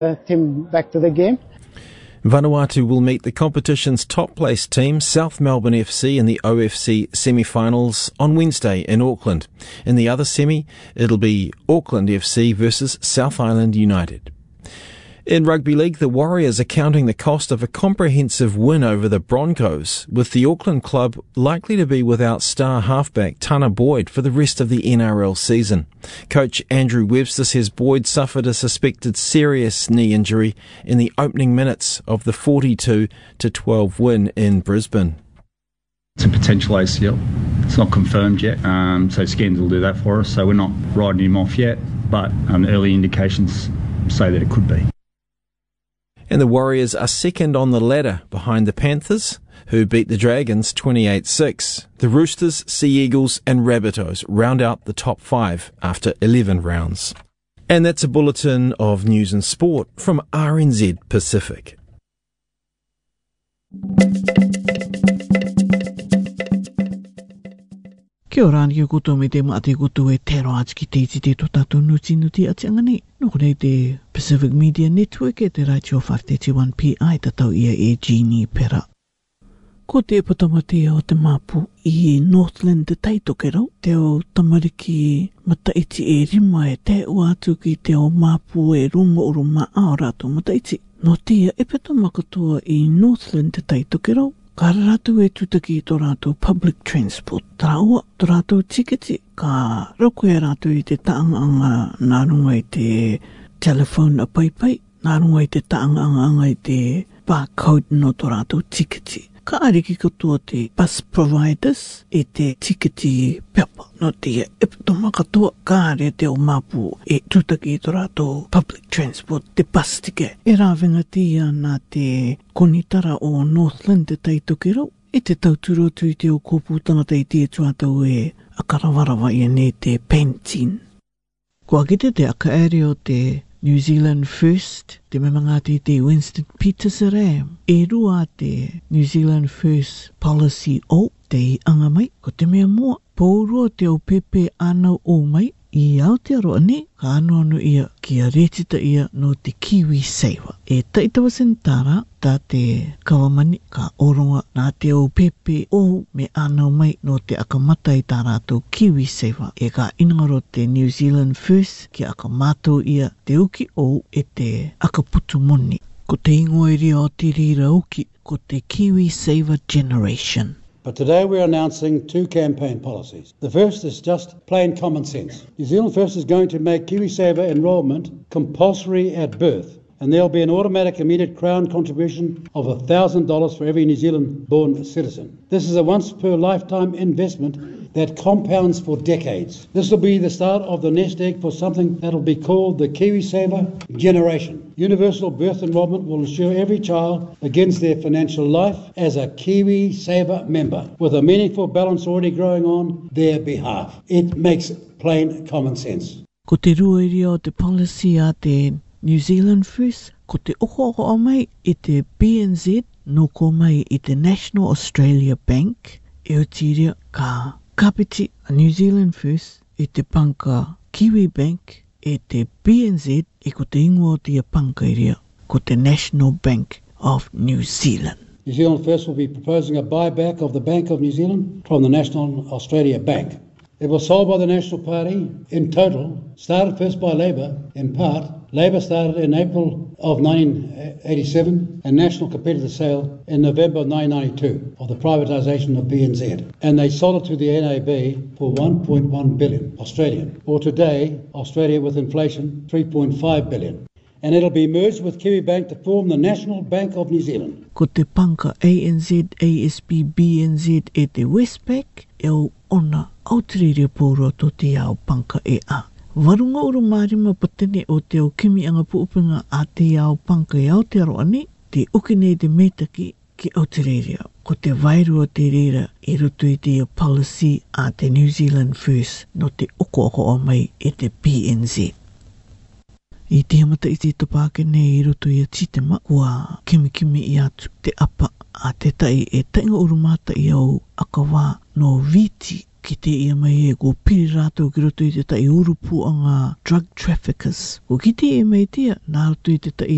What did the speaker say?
team back to the game. Vanuatu will meet the competition's top-placed team, South Melbourne FC, in the OFC semi-finals on Wednesday in Auckland. In the other semi, it'll be Auckland FC versus South Island United. In rugby league, the Warriors are counting the cost of a comprehensive win over the Broncos, with the Auckland club likely to be without star halfback Tana Boyd for the rest of the NRL season. Coach Andrew Webster says Boyd suffered a suspected serious knee injury in the opening minutes of the 42-12 win in Brisbane. It's a potential ACL. It's not confirmed yet, so scans will do that for us. So we're not riding him off yet, but early indications say that it could be. And the Warriors are second on the ladder behind the Panthers, who beat the Dragons 28-6. The Roosters, Sea Eagles and Rabbitohs round out the top 5 after 11 rounds. And that's a bulletin of news and sport from RNZ Pacific. Kia ora ni kuto me te maate kuto e tero ati ki te te to tato nuti ati angani. Noko nei te Pacific Media Network e te Radio 531 PI tatau ia e Jeannie Pera. Ko te patamatea o te mapu I Northland te taitoke rau. Te o tamariki mataiti e rima e te atu ki te o mapu e rungo uru maa o rato mataiti. No tia e peta makatua I Northland te taitoke rau. Ka rātou e tutaki tō rātou public transport. Tāua, tō rātou tiketi, ka rauko e rātou I te taanganga nā runga I te telephone a pai, nā runga I te taanganga I te barcode no tō rātou tiketi. Ka ariki katoa te bus providers E te tiketi pepa. No te e pito makatoa ka are te o mapu e tutaki tō rātou public transport, te bus tike. E rāwenga tia nā te konitara o Northland te taitoke rau. E te tauturotu I te o kōpūtanga te te tuatau e a karawarawa I ne te Pantene. Kua kite te aka ere o te New Zealand First, te memangati te Winston Peters Ram. E rua te New Zealand First Policy o te anga mai, ko te mea mua. Pōrua te o pepe anau o mai, I Aotearoa ne, ka anu ia kia retita ia no te Kiwi Saver. E taitawa sentara, tā te kawamani ka oronga nā te o pepe o me anau mai no te akamata I tā rātou Kiwi Saver. E ka inangaro te New Zealand First ki akamato ia te uki o e te akaputu moni. Ko te ingoiri o te rira uki, ko te Kiwi Saver Generation. But today we're announcing 2 campaign policies. The first is just plain common sense. New Zealand First is going to make KiwiSaver enrolment compulsory at birth, and there'll be an automatic immediate Crown contribution of $1,000 for every New Zealand-born citizen. This is a once-per-lifetime investment that compounds for decades. This will be the start of the nest egg for something that will be called the KiwiSaver Generation. Universal birth enrolment will ensure every child begins their financial life as a KiwiSaver member, with a meaningful balance already growing on their behalf. It makes plain common sense. Ko te ruairi o te policy a te New Zealand First, ko te oko o mai I te BNZ, no ko mai I te National Australia Bank, e o tiria ka kapiti a New Zealand First, I te panka Kiwi Bank, e te BNZ, e ko te ingo o tia panka iria, ko te National Bank of New Zealand. New Zealand First will be proposing a buyback of the Bank of New Zealand from the National Australia Bank. It was sold by the National Party in total, started first by Labour in part. Labour started in April of 1987 and National completed the sale in November 1992 of the privatisation of BNZ. And they sold it to the NAB for 1.1 billion Australian, or today, Australia with inflation, 3.5 billion. And it'll be merged with Kiwi Bank to form the National Bank of New Zealand. Ko te panka ANZ, ASB, BNZ e te Westpac, e o ona autiriri pōroa tō te ao panka e a. Warunga uru marima patene o te o kimi anga puupinga a te ao panka e Aotearoa ne, te ukine te metaki ki autiriri. Ko te vairu o te rira e rutu I te policy a te New Zealand First no te oko o mai e te BNZ. I te amata I te topake nei I roto I a titema, kua kimi I atu te apa a te tai e tainga urumata I au akawā no viti ki te ia mai e ko piri rātou ki roto I te tai urupu anga drug traffickers. Ko ki te ia mai tia, nā roto I te tai